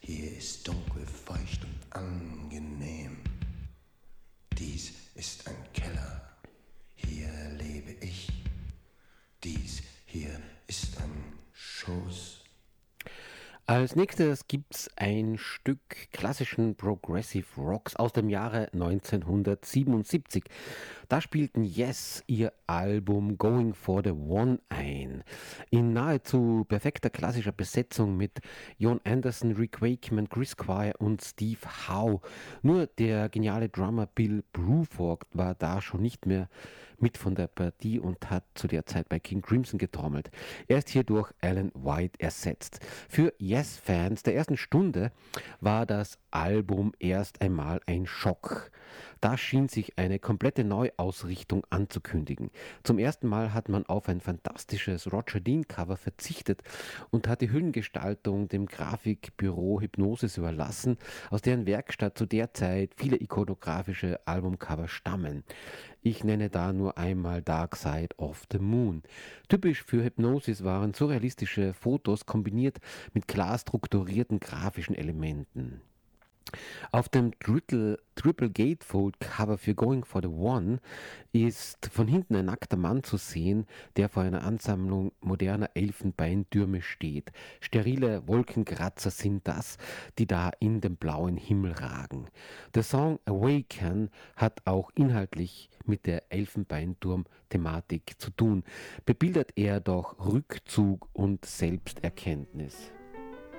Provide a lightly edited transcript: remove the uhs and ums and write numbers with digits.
Hier ist dunkel, feucht und angenehm. Dies ist ein Keller, hier lebe ich. Dies hier ist ein Schoß. Als nächstes gibt's ein Stück klassischen Progressive Rocks aus dem Jahre 1977. Da spielten Yes ihr Album Going for the One ein. In nahezu perfekter klassischer Besetzung mit Jon Anderson, Rick Wakeman, Chris Squire und Steve Howe. Nur der geniale Drummer Bill Bruford war da schon nicht mehr mit von der Partie und hat zu der Zeit bei King Crimson getrommelt. Er ist hier durch Alan White ersetzt. Für Yes-Fans der ersten Stunde war das Album erst einmal ein Schock. Da schien sich eine komplette Neuausrichtung anzukündigen. Zum ersten Mal hat man auf ein fantastisches Roger Dean-Cover verzichtet und hat die Hüllengestaltung dem Grafikbüro Hipgnosis überlassen, aus deren Werkstatt zu der Zeit viele ikonografische Albumcover stammen. Ich nenne da nur einmal Dark Side of the Moon. Typisch für Hipgnosis waren surrealistische Fotos kombiniert mit klar strukturierten grafischen Elementen. Auf dem Triple Gatefold Cover für Going for the One ist von hinten ein nackter Mann zu sehen, der vor einer Ansammlung moderner Elfenbeintürme steht. Sterile Wolkenkratzer sind das, die da in den blauen Himmel ragen. Der Song Awaken hat auch inhaltlich mit der Elfenbeinturm-Thematik zu tun, bebildert er doch Rückzug und Selbsterkenntnis.